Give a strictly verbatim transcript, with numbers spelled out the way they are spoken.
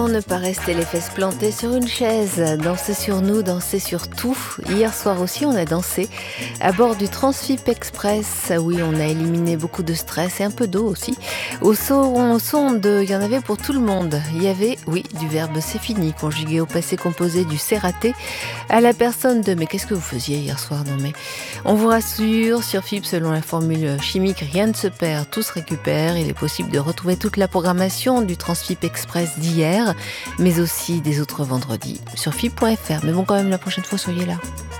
On ne pas rester les fesses plantées sur une chaise, danser sur nous, danser sur tout. Hier soir aussi, on a dansé à bord du Transfip Express. Oui, on a éliminé beaucoup de stress et un peu d'eau aussi. Au son, au son de, il y en avait pour tout le monde. Il y avait, oui, du verbe c'est fini, conjugué au passé composé du c'est raté, à la personne de mais qu'est-ce que vous faisiez hier soir? Non mais, on vous rassure, sur F I B, selon la formule chimique, rien ne se perd, tout se récupère. Il est possible de retrouver toute la programmation du Transfip Express d'hier, mais aussi des autres vendredis sur F I B point F R. Mais bon, quand même, la prochaine fois, soyez là.